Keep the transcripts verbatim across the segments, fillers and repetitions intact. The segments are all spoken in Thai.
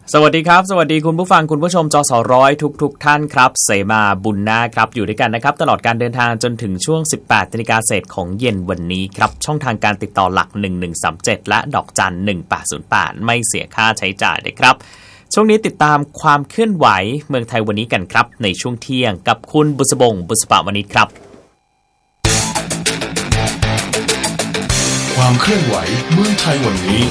สวัสดีครับสวัสดีคุณผู้ฟังคุณผู้ชมจสร้อยทุกทุกท่านครับเสมาบุญนาครับอยู่ด้วยกันนะครับตลอดการเดินทางจนถึงช่วง สิบแปดนาฬิกา เศษของเย็นวันนี้ครับช่องทางการติดต่อหลักหนึ่งหนึ่งสามเจ็ดและดอกจันหนึ่งแปดศูนย์แปดไม่เสียค่าใช้จ่ายเลยครับช่วงนี้ติดตามความเคลื่อนไหวเมืองไทยวันนี้กันครับในช่วงเที่ยงกับคุณบุษบงบุษปะวณิชครับความเคลื่อนไหวเมืองไทยวันนี้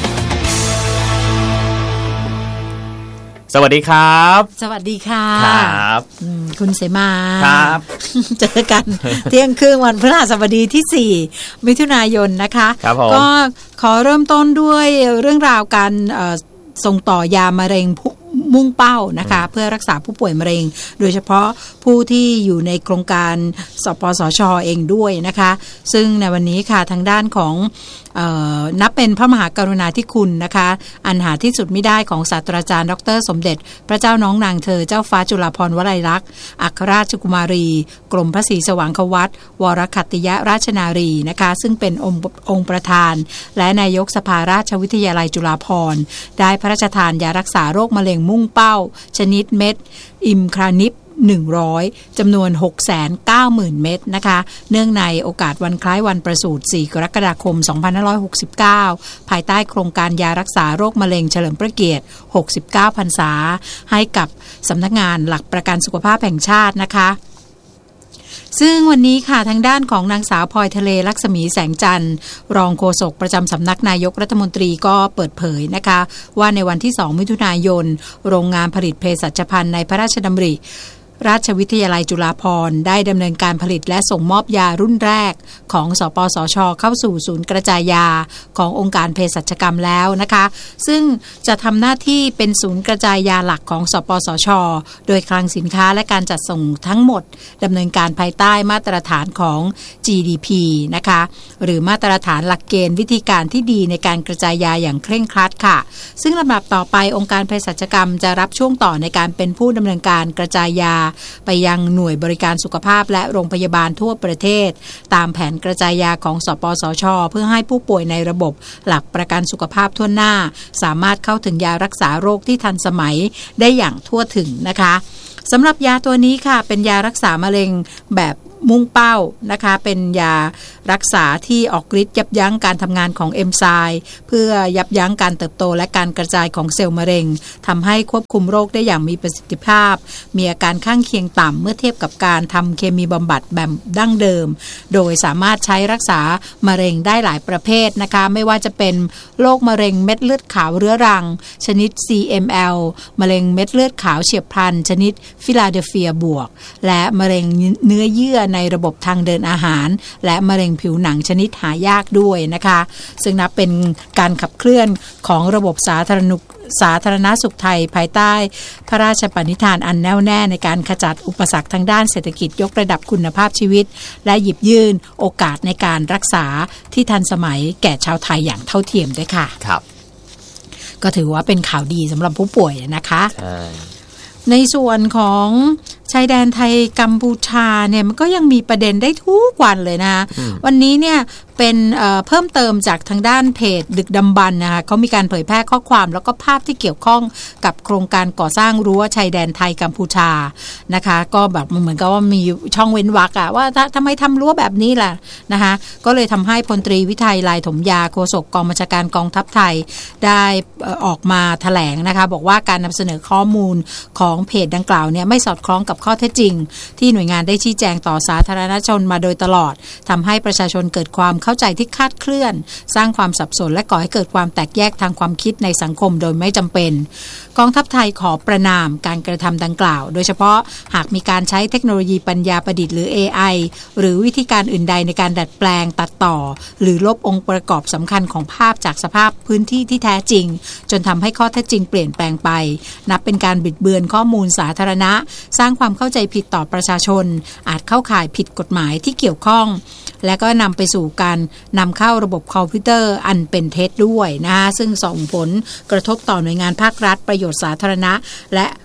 สวัสดีครับสวัสดีค่ะครับคุณเสมาครับเจอกัน เที่ยงครึ่งวันพฤหัสบดีที่สี่มิถุนายนนะคะก็ขอเริ่มต้นด้วยเรื่องราวการส่งต่อยามะเร็งมุ่งเป้านะคะเพื่อรักษาผู้ป่วยมะเร็งโดยเฉพาะผู้ที่อยู่ในโครงการสปสช.เองด้วยนะคะซึ่งในวันนี้ค่ะทางด้านของเอ่อนับเป็นพระมหากรุณาธิคุณนะคะอันหาที่สุดไม่ได้ของศาสตราจารย์ดรสมเด็จพระเจ้าน้องนางเธอเจ้าฟ้าจุฬาภรณ์วลัยลักษณ์อัครราชกุมารีกรมพระศรีสว่างควัตรวรคัตติยราชนารีนะคะซึ่งเป็นองค์องค์ประธานและนายกสภาราชวิทยาลัยจุฬาภรณ์ได้พระราชทานยารักษาโรคมะเร็งมุ่งเป้าชนิดเม็ดอิมครานิปหนึ่งร้อยจำนวน หกแสนเก้าหมื่น เม็ดนะคะเนื่องในโอกาสวันคล้ายวันประสูติสี่กรกฎาคมสองพันห้าร้อยหกสิบเก้าภายใต้โครงการยารักษาโรคมะเร็งเฉลิมพระเกียรติหกสิบเก้าพรรษาให้กับสำนักงานหลักประกันสุขภาพแห่งชาตินะคะซึ่งวันนี้ค่ะทางด้านของนางสาวพลอยทะเลลักษมีแสงจันทร์รองโฆษกประจำสำนักนายกรัฐมนตรีก็เปิดเผยนะคะว่าในวันที่สองมิถุนายนโรงงานผลิตเภสัชภัณฑ์ในพระราชดำริราชวิทยาลัยจุฬาภรณ์ได้ดำเนินการผลิตและส่งมอบยารุ่นแรกของสปสช.เข้าสู่ศูนย์กระจายยาขององค์การเภสัชกรรมแล้วนะคะซึ่งจะทำหน้าที่เป็นศูนย์กระจายยาหลักของสปสช.โดยคลังสินค้าและการจัดส่งทั้งหมดดำเนินการภายใต้มาตรฐานของ จี ดี พี นะคะหรือมาตรฐานหลักเกณฑ์วิธีการที่ดีในการกระจายยาอย่างเคร่งครัดค่ะซึ่งลำดับต่อไปองค์การเภสัชกรรมจะรับช่วงต่อในการเป็นผู้ดำเนินการกระจายยาไปยังหน่วยบริการสุขภาพและโรงพยาบาลทั่วประเทศตามแผนกระจายยาของสปสช.เพื่อให้ผู้ป่วยในระบบหลักประกันสุขภาพทั่วหน้าสามารถเข้าถึงยารักษาโรคที่ทันสมัยได้อย่างทั่วถึงนะคะสำหรับยาตัวนี้ค่ะเป็นยารักษามะเร็งแบบมุ่งเป้านะคะเป็นยารักษาที่ออกฤทธิ์ยับยั้งการทำงานของเอนไซม์เพื่อยับยั้งการเติบโตและการกระจายของเซลล์มะเร็งทำให้ควบคุมโรคได้อย่างมีประสิทธิภาพมีอาการข้างเคียงต่ำเมื่อเทียบกับการทำเคมีบำบัดแบบดั้งเดิมโดยสามารถใช้รักษามะเร็งได้หลายประเภทนะคะไม่ว่าจะเป็นโรคมะเร็งเม็ดเลือดขาวเรื้อรังชนิด ซี เอ็ม แอล มะเร็งเม็ดเลือดขาวเฉียบพลันชนิดฟิลาเดลเฟียบวกและมะเร็งเนื้อเยื่อในระบบทางเดินอาหารและมะเร็งผิวหนังชนิดหายากด้วยนะคะซึ่งนับเป็นการขับเคลื่อนของระบบสาธารณสาธารณสุขไทยภายใต้พระราชปณิธานอันแน่วแน่ในการขจัดอุปสรรคทางด้านเศรษฐกิจยกระดับคุณภาพชีวิตและหยิบยื่นโอกาสในการรักษาที่ทันสมัยแก่ชาวไทยอย่างเท่าเทียมด้วยค่ะครับก็ถือว่าเป็นข่าวดีสำหรับผู้ป่วยนะคะใช่ในส่วนของชายแดนไทยกัมพูชาเนี่ยมันก็ยังมีประเด็นได้ทุกวันเลยนะวันนี้เนี่ยเป็นเอ่อเพิ่มเติมจากทางด้านเพจดึกดำบรรพ์นะคะเขามีการเผยแพร่ข้อความแล้วก็ภาพที่เกี่ยวข้องกับโครงการก่อสร้างรั้วชายแดนไทยกัมพูชานะคะก็แบบเหมือนกับว่ามีช่องเว้นวรรคอะว่าทำไมทำรั้วแบบนี้ล่ะนะคะก็เลยทำให้พลตรีวิทัยลายถมยาโฆษกกองบัญชาการกองทัพไทยได้ออกมาแถลงนะคะบอกว่าการนำเสนอข้อมูลของเพจดังกล่าวเนี่ยไม่สอดคล้องกับข้อเท็จจริงที่หน่วยงานได้ชี้แจงต่อสาธารณชนมาโดยตลอดทำให้ประชาชนเกิดความเข้าใจที่คลาดเคลื่อนสร้างความสับสนและก่อให้เกิดความแตกแยกทางความคิดในสังคมโดยไม่จำเป็นกองทัพไทยขอประณามการกระทำดังกล่าวโดยเฉพาะหากมีการใช้เทคโนโลยีปัญญาประดิษฐ์หรือ เอ ไอ หรือวิธีการอื่นใดในการดัดแปลงตัดต่อหรือลบองค์ประกอบสำคัญของภาพจากสภาพพื้นที่ที่แท้จริงจนทำให้ข้อเท็จจริงเปลี่ยนแปลงไปนับเป็นการบิดเบือนข้อมูลสาธารณะสร้างความเข้าใจผิดต่อประชาชนอาจเข้าข่ายผิดกฎหมายที่เกี่ยวข้องและก็นำไปสู่การนำเข้าระบบคอมพิวเตอร์อันเป็นเท็จด้วยนะซึ่งส่งผลกระทบต่อหน่วยงานภาครัฐประโยชน์สาธารณะและ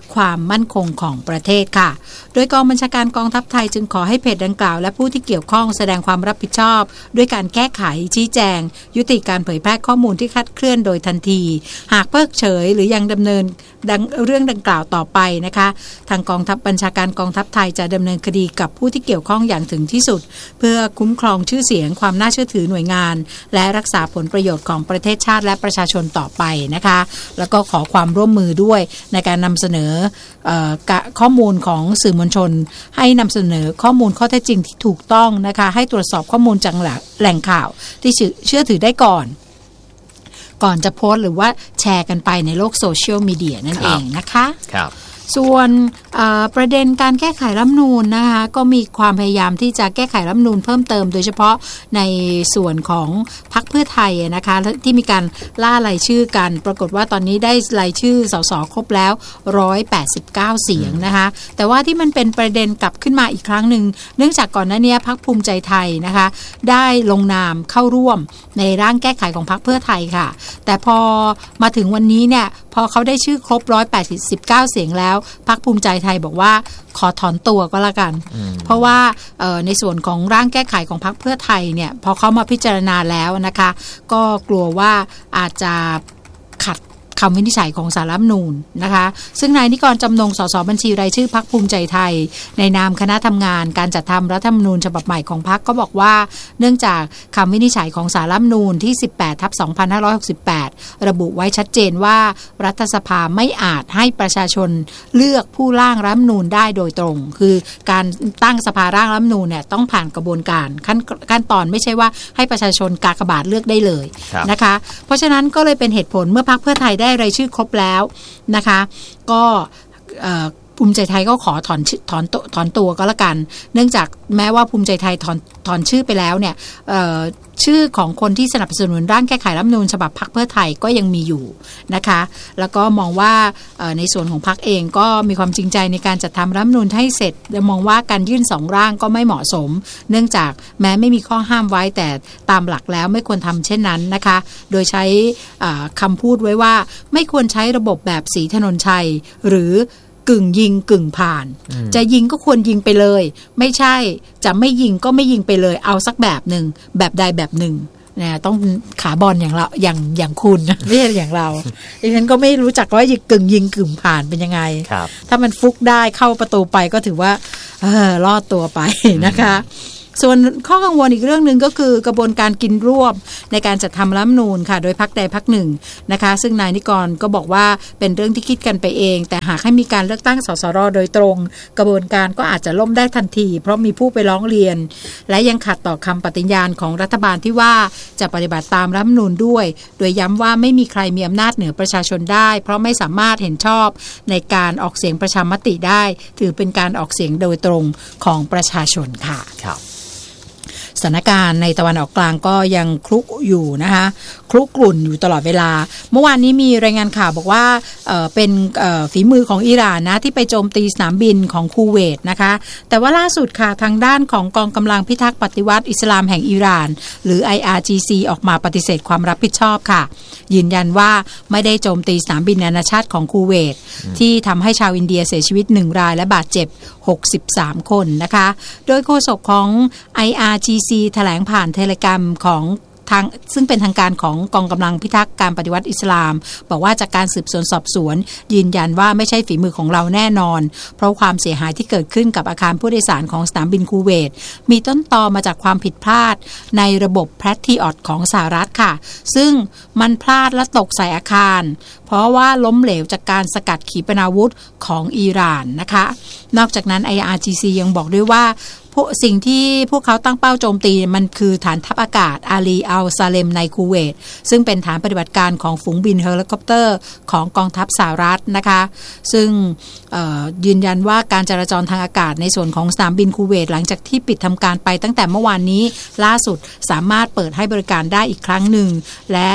ความมั่นคงของประเทศค่ะโดยกองบัญชาการกองทัพไทยจึงขอให้เพจดังกล่าวและผู้ที่เกี่ยวข้องแสดงความรับผิดชอบด้วยการแก้ไขชี้แจงยุติการเผยแพร่ข้อมูลที่คลาดเคลื่อนโดยทันทีหากเพิกเฉยหรือยังดำเนินเรื่องดังกล่าวต่อไปนะคะทางกองทัพบัญชาการกองทัพไทยจะดำเนินคดีกับผู้ที่เกี่ยวข้องอย่างถึงที่สุดเพื่อคุ้มครองชื่อเสียงความน่าเชื่อถือหน่วยงานและรักษาผลประโยชน์ของประเทศชาติและประชาชนต่อไปนะคะแล้วก็ขอความร่วมมือด้วยในการนำเสนอเอ่อข้อมูลของสื่อมวลชนให้นำเสนอข้อมูลข้อเท็จจริงที่ถูกต้องนะคะให้ตรวจสอบข้อมูลจากแหล่งข่าวที่เชื่อถือได้ก่อนก่อนจะโพสต์หรือว่าแชร์กันไปในโลกโซเชียลมีเดียนั่นเองนะคะครับส่วนประเด็นการแก้ไขรัฐธรรมนูญนะคะก็มีความพยายามที่จะแก้ไขรัฐธรรมนูญเพิ่มเติมโดยเฉพาะในส่วนของพรรคเพื่อไทยนะคะที่มีการล่ารายชื่อกันปรากฏว่าตอนนี้ได้รายชื่อสสครบแล้วหนึ่งร้อยแปดสิบเก้าเสียงนะคะแต่ว่าที่มันเป็นประเด็นกลับขึ้นมาอีกครั้งหนึ่งเนื่องจากก่อนหน้านี้พรรคภูมิใจไทยนะคะได้ลงนามเข้าร่วมในร่างแก้ไขของพรรคเพื่อไทยค่ะแต่พอมาถึงวันนี้เนี่ยพอเขาได้ชื่อครบหนึ่งร้อยแปดสิบเก้าเสียงแล้วพรรคภูมิใจไทยบอกว่าขอถอนตัวก็แล้วกันเพราะว่าในส่วนของร่างแก้ไขของพรรคเพื่อไทยเนี่ยพอเขามาพิจารณาแล้วนะคะก็กลัวว่าอาจจะขัดคำวินิจฉัยของศาลรัฐธรรมนูญนะคะซึ่งนายนิกรจำนงสสบัญชีรายชื่อพรรคภูมิใจไทยในนามคณะทำงานการจัดทำรัฐธรรมนูญฉบับใหม่ของพรรคก็บอกว่าเนื่องจากคำวินิจฉัยของศาลรัฐธรรมนูญที่ สิบแปดทับสองพันห้าร้อยหกสิบแปด ระบุไว้ชัดเจนว่ารัฐสภาไม่อาจให้ประชาชนเลือกผู้ร่างรัฐธรรมนูญได้โดยตรงคือการตั้งสภาร่างรัฐธรรมนูญเนี่ยต้องผ่านกระบวนการขั้นขั้นตอนไม่ใช่ว่าให้ประชาชนกากบาทเลือกได้เลยนะคะเพราะฉะนั้นก็เลยเป็นเหตุผลเมื่อพรรคเพื่อไทยได้รายชื่อครบแล้วนะคะก็ภูมิใจไทยก็ขอถอนถอนถอนตัวก็แล้วกันเนื่องจากแม้ว่าภูมิใจไทยถอนถอนชื่อไปแล้วเนี่ยชื่อของคนที่สนับสนุนร่างแก้ไขรัฐธรรมนูญฉบับพรรคเพื่อไทยก็ยังมีอยู่นะคะแล้วก็มองว่าในส่วนของพรรคเองก็มีความจริงใจในการจัดทำรัฐธรรมนูญให้เสร็จและมองว่าการยื่นสองร่างก็ไม่เหมาะสมเนื่องจากแม้ไม่มีข้อห้ามไว้แต่ตามหลักแล้วไม่ควรทำเช่นนั้นนะคะโดยใช้คำพูดไว้ว่าไม่ควรใช้ระบบแบบศรีถนนชัยหรือกึ่งยิงกึ่งผ่านจะยิงก็ควรยิงไปเลยไม่ใช่จะไม่ยิงก็ไม่ยิงไปเลยเอาสักแบบหนึ่งแบบใดแบบหนึ่งนะต้องขาบอลอย่างเราอย่างอย่างคุณไม่ใช่อย่างเราดิฉันก็ไม่รู้จักว่ายิงกึ่งยิงกึ่งผ่านเป็นยังไงถ้ามันฟุกได้เข้าประตูไปก็ถือว่าเออรอดตัวไปนะคะส่วนข้อกังวลอีกเรื่องนึงก็คือกระบวนการกินรวบในการจัดทำรัฐธรรมนูญค่ะโดยพรรคใดพรรคหนึ่งนะคะซึ่งนายนิกรก็บอกว่าเป็นเรื่องที่คิดกันไปเองแต่หากให้มีการเลือกตั้งสสรโดยตรงกระบวนการก็อาจจะล่มได้ทันทีเพราะมีผู้ไปร้องเรียนและยังขัดต่อคำปฏิญาณของรัฐบาลที่ว่าจะปฏิบัติตามรัฐธรรมนูญด้วยโดยย้ำว่าไม่มีใครมีอำนาจเหนือประชาชนได้เพราะไม่สามารถเห็นชอบในการออกเสียงประชามติได้ถือเป็นการออกเสียงโดยตรงของประชาชนค่ะสถานการณ์ในตะวันออกกลางก็ยังคลุกอยู่นะคะคลุกกลุ่นอยู่ตลอดเวลาเมื่อวานนี้มีรายงานข่าวบอกว่า เอ่อ เป็นเอ่อฝีมือของอิหร่านนะที่ไปโจมตีสนามบินของคูเวตนะคะแต่ว่าล่าสุดค่ะทางด้านของกองกำลังพิทักษ์ปฏิวัติอิสลามแห่งอิหร่านหรือ ไอ อาร์ จี ซี ออกมาปฏิเสธความรับผิดชอบค่ะยืนยันว่าไม่ได้โจมตีสนามบินนานาชาติของคูเวตที่ทำให้ชาวอินเดียเสียชีวิตหนึ่งรายและบาดเจ็บหกสิบสามคนนะคะโดยโฆษกของ ไอ อาร์ จี ซี แถลงผ่านเทเลกราฟของทางซึ่งเป็นทางการของกองกำลังพิทักษ์การปฏิวัติอิสลามบอกว่าจากการสืบสวนสอบสวนยืนยันว่าไม่ใช่ฝีมือของเราแน่นอนเพราะความเสียหายที่เกิดขึ้นกับอาคารผู้โดยสารของสนามบินคูเวตมีต้นตอมาจากความผิดพลาดในระบบแพทริออตของสหรัฐค่ะซึ่งมันพลาดและตกใส่อาคารเพราะว่าล้มเหลวจากการสกัดขีปนาวุธของอิหร่านนะคะนอกจากนั้น ไอ อาร์ จี ซี ยังบอกด้วยว่าสิ่งที่พวกเขาตั้งเป้าโจมตีมันคือฐานทัพอากาศอาลีอัลซาเลมในคูเวตซึ่งเป็นฐานปฏิบัติการของฝูงบินเฮลิคอปเตอร์ของกองทัพสหรัฐนะคะซึ่งยืนยันว่าการจราจรทางอากาศในส่วนของสนามบินคูเวตหลังจากที่ปิดทำการไปตั้งแต่เมื่อวานนี้ล่าสุดสามารถเปิดให้บริการได้อีกครั้งหนึ่งและ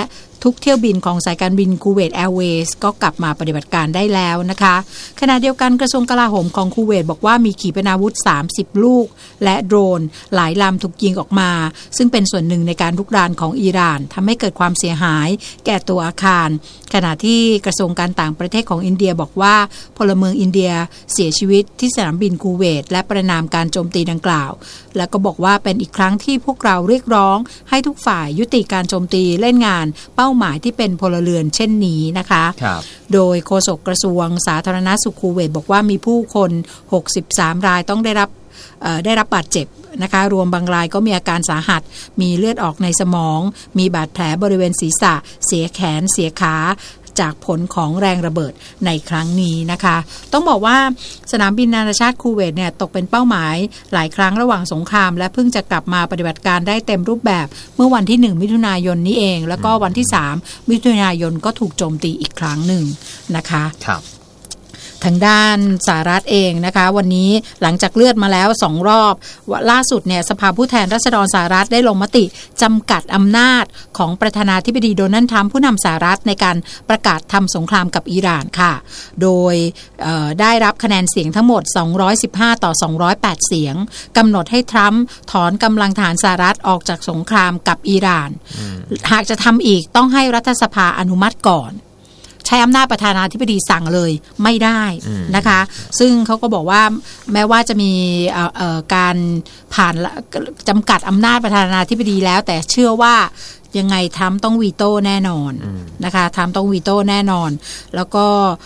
ทุกเที่ยวบินของสายการบินคูเวตแอร์เวย์สก็กลับมาปฏิบัติการได้แล้วนะคะขณะเดียวกันกระทรวงกลาโหมของคูเวตบอกว่ามีขีปนาวุธสามสิบลูกและโดรนหลายลำถูกยิงออกมาซึ่งเป็นส่วนหนึ่งในการรุกรานของอิหร่านทำให้เกิดความเสียหายแก่ตัวอาคารขณะที่กระทรวงการต่างประเทศของอินเดียบอกว่าพลเมืองอินเดียเสียชีวิตที่สนามบินคูเวตและประณามการโจมตีดังกล่าวและก็บอกว่าเป็นอีกครั้งที่พวกเราเรียกร้องให้ทุกฝ่ายยุติการโจมตีเล่นงานเป้าหมายที่เป็นพลเรือนเช่นนี้นะคะโดยโฆษกกระทรวงสาธารณสุขคูเวตบอกว่ามีผู้คนหกสิบสามรายต้องได้รับได้รับบาดเจ็บนะคะรวมบางรายก็มีอาการสาหัสมีเลือดออกในสมองมีบาดแผลบริเวณศีรษะเสียแขนเสียขาจากผลของแรงระเบิดในครั้งนี้นะคะต้องบอกว่าสนามบินนานาชาติคูเวตเนี่ยตกเป็นเป้าหมายหลายครั้งระหว่างสงครามและเพิ่งจะกลับมาปฏิบัติการได้เต็มรูปแบบเมื่อวันที่หนึ่งมิถุนายนนี้เองแล้วก็วันที่สามมิถุนายนก็ถูกโจมตีอีกครั้งหนึ่งนะคะครับทางด้านสหรัฐเองนะคะวันนี้หลังจากเลือดมาแล้วสองรอบล่าสุดเนี่ยสภาผู้แทนราษฎรสหรัฐได้ลงมติจำกัดอำนาจของประธานาธิบดีโดนัลด์ทรัมป์ผู้นำสหรัฐในการประกาศทำสงครามกับอิหร่านค่ะโดยได้รับคะแนนเสียงทั้งหมดสองร้อยสิบห้าต่อสองร้อยแปดเสียงกำหนดให้ทรัมป์ถอนกำลังทหารสหรัฐออกจากสงครามกับอิหร่านหากจะทำอีกต้องให้รัฐสภาอนุมัติก่อนใช้อำนาจประธานาธิบดีสั่งเลยไม่ได้นะคะซึ่งเขาก็บอกว่าแม้ว่าจะมีการผ่านจำกัดอำนาจประธานาธิบดีแล้วแต่เชื่อว่ายังไงทรัมป์ต้องวีโต้แน่นอนนะคะทรัมป์ต้องวีโต้แน่นอนแล้วก็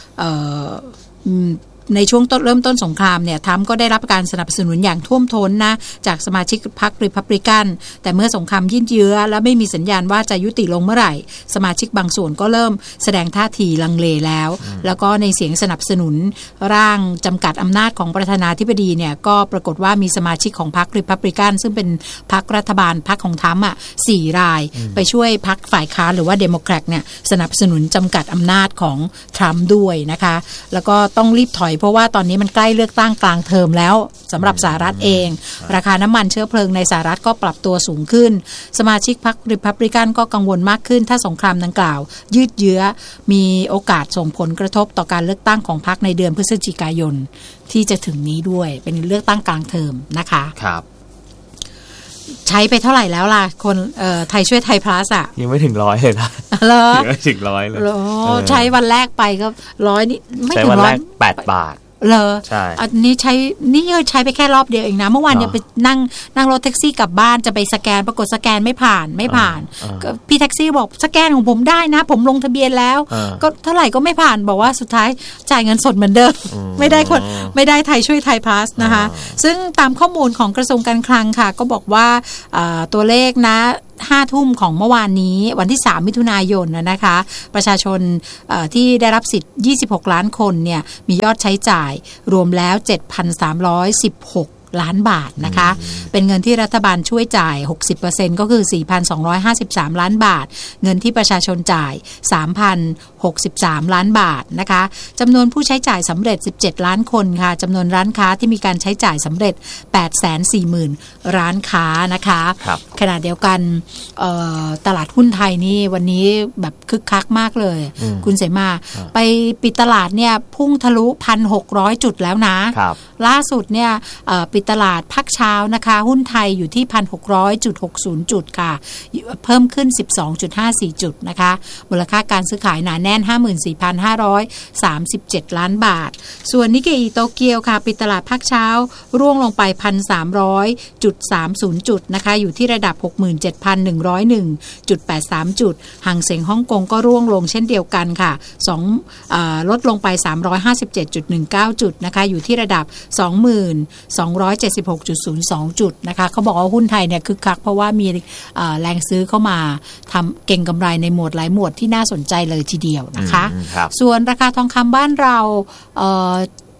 ในช่วงต้นเริ่มต้นสงครามเนี่ยทรัมป์ก็ได้รับการสนับสนุนอย่างท่วมท้นนะจากสมาชิกพรรครีพับลิกันแต่เมื่อสงครามยืดเยื้อและไม่มีสัญญาณว่าจะยุติลงเมื่อไหร่สมาชิกบางส่วนก็เริ่มแสดงท่าทีลังเลแล้วแล้วก็ในเสียงสนับสนุนร่างจำกัดอำนาจของประธานาธิบดีเนี่ยก็ปรากฏว่ามีสมาชิกของพรรครีพับลิกันซึ่งเป็นพรรครัฐบาลพรรคของทรัมป์อ่ะสี่รายไปช่วยพรรคฝ่ายค้านหรือว่าเดโมแครตเนี่ยสนับสนุนจำกัดอำนาจของทรัมป์ด้วยนะคะแล้วก็ต้องรีบถอยเพราะว่าตอนนี้มันใกล้เลือกตั้งกลางเทอมแล้วสำหรับสหรัฐเองราคาน้ำมันเชื้อเพลิงในสหรัฐก็ปรับตัวสูงขึ้นสมาชิกพรรครีพับลิกันก็กังวลมากขึ้นถ้าสงครามดังกล่าวยืดเยื้อมีโอกาสส่งผลกระทบต่อการเลือกตั้งของพรรคในเดือนพฤศจิกายนที่จะถึงนี้ด้วยเป็นเลือกตั้งกลางเทอมนะคะครับใช้ไปเท่าไหร่แล้วล่ะคนเอ่อไทยช่วยไทยพลัสอ่ะยังไม่ถึงร้อยเลยนะเหรอยังไม่ถึงร้อยเลยใช้วันแรกไปก็ร้อยนี่ไม่ถึงร้อยแปดบาทเลยอันนี้ใช้นี่ใช้ไปแค่รอบเดียวเองนะเมื่อวานยังไปนั่งนั่งรถแท็กซี่กลับบ้านจะไปสแกนปรากฏสแกนไม่ผ่านไม่ผ่านพี่แท็กซี่บอกสแกนของผมได้นะผมลงทะเบียนแล้วก็เท่าไหร่ก็ไม่ผ่านบอกว่าสุดท้ายจ่ายเงินสดเหมือนเดิมไม่ได้คนไม่ได้ไทยช่วยไทยพลัสนะคะซึ่งตามข้อมูลของกระทรวงการคลังค่ะก็บอกว่าตัวเลขนะห้าทุ่มของเมื่อวานนี้วันที่สามมิถุนายนนะคะประชาชนที่ได้รับสิทธิ์ยี่สิบหกล้านคนเนี่ยมียอดใช้จ่ายรวมแล้ว เจ็ดพันสามร้อยสิบหกล้านบาทนะคะเป็นเงินที่รัฐบาลช่วยจ่าย หกสิบเปอร์เซ็นต์ ก็คือ สี่พันสองร้อยห้าสิบสามล้านบาทเงินที่ประชาชนจ่าย สามพันหกสิบสามล้านบาทนะคะจำนวนผู้ใช้จ่ายสำเร็จสิบเจ็ดล้านคนค่ะจำนวนร้านค้าที่มีการใช้จ่ายสำเร็จ แปดแสนสี่หมื่น ร้านค้านะคะขณะเดียวกันตลาดหุ้นไทยนี่วันนี้แบบคึกคักมากเลยคุณเสมาไปปิดตลาดเนี่ยพุ่งทะลุ หนึ่งพันหกร้อย จุดแล้วนะล่าสุดเนี่ยปิดตลาดภาคเช้านะคะหุ้นไทยอยู่ที่ หนึ่งพันหกร้อยจุดหกสิบ จุดค่ะเพิ่มขึ้น สิบสองจุดห้าสี่ จุดนะคะมูลค่าการซื้อขายหนาแน่น ห้าหมื่นสี่พันห้าร้อยสามสิบเจ็ด ล้านบาทส่วนนิเกอิโตเกียวค่ะปิดตลาดภาคเช้าร่วงลงไป หนึ่งพันสามร้อยจุดสามสิบ จุดนะคะอยู่ที่ระดับ หกหมื่นเจ็ดพันหนึ่งร้อยเอ็ดจุดแปดสาม จุดหางเส็งฮ่องกงก็ร่วงลงเช่นเดียวกันค่ะสองเอ่อลดลงไป สามร้อยห้าสิบเจ็ดจุดหนึ่งเก้า จุดนะคะอยู่ที่ระดับ สองหมื่นสองร้อยเจ็ดสิบหกจุดศูนย์สอง จุดนะคะเขาบอกว่าหุ้นไทยเนี่ยคึกคักเพราะว่ามีแรงซื้อเข้ามาทำเก่งกำไรในหมวดหลายหมวดที่น่าสนใจเลยทีเดียวนะคะส่วนราคาทองคำบ้านเรา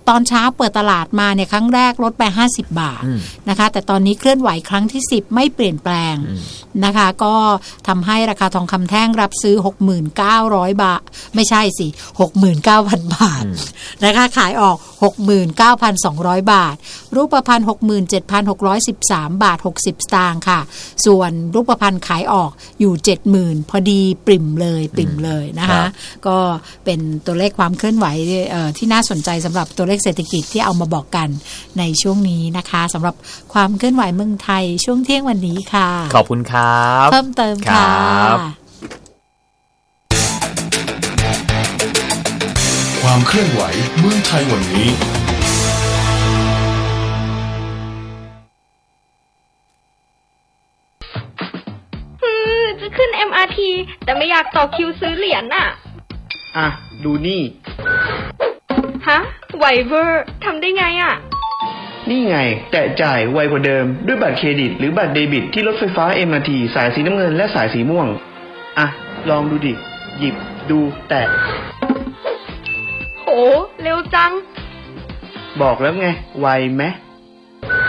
ตอนเช้าเปิดตลาดมาเนี่ยครั้งแรกลดไปห้าสิบบาทนะคะแต่ตอนนี้เคลื่อนไหวครั้งที่สิบไม่เปลี่ยนแปลงนะคะก็ทำให้ราคาทองคำแท่งรับซื้อ หกหมื่นเก้าร้อย บาทไม่ใช่สิ หกหมื่นเก้าพัน บาทนะคะขายออก หกหมื่นเก้าพันสองร้อย บาทรูปพรรณ หกหมื่นเจ็ดพันหกร้อยสิบสาม บาทหกสิบสตางค์ค่ะส่วนรูปพรรณขายออกอยู่ เจ็ดหมื่น พอดีปริ่มเลยปริ่มเลยนะคะก็เป็นตัวเลขความเคลื่อนไหวที่น่าสนใจสำหรับตัวเลขเศรษฐกิจที่เอามาบอกกันในช่วงนี้นะคะสำหรับความเคลื่อนไหวเมืองไทยช่วงเที่ยงวันนี้ค่ะขอบคุณครับเพิ่มเติมค่ะความเคลื่อนไหวเมืองไทยวันนี้จะขึ้น เอ็ม อาร์ ที แต่ไม่อยากต่อคิวซื้อเหรียญน่ะอ่ะดูนี่ฮะไวเวอร์ทำได้ไงอ่ะนี่ไงแตะจ่ายไวกว่าเดิมด้วยบัตรเครดิตหรือบัตรเดบิตที่รถไฟฟ้า เอ็ม อาร์ ที สายสีน้ำเงินและสายสีม่วงอ่ะลองดูดิหยิบดูแตะโหเร็วจังบอกแล้วไงไวไหม